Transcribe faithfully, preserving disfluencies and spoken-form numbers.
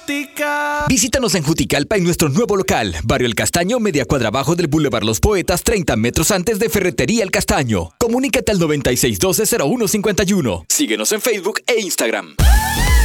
óptica. Visítanos en Juticalpa en nuestro nuevo local, Barrio El Castaño, media cuadra abajo del Boulevard Los Poetas, treinta metros antes de Ferretería El Castaño. Comunícate al noventa y seis doce cero uno cincuenta y uno. Síguenos en Facebook e Instagram.